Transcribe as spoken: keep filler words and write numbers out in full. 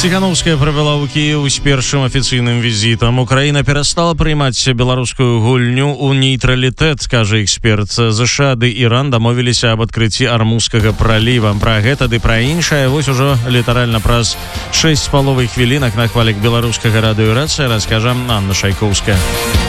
Ціхановская правяла ў Кіеў з першым афіцыйным візітам. Украіна перастала прыймаць беларускую гульню ў нейтралітэт, кажа эксперт. ЗША ды Іран дамовіліся аб адкрыцці Армузскага праліва. Пра гэта ды пра іншае вось ужо літаральна праз шэсць з паловай хвілінак на хвалях беларускага радыёрацыя раскажа Анна Шайкоўская.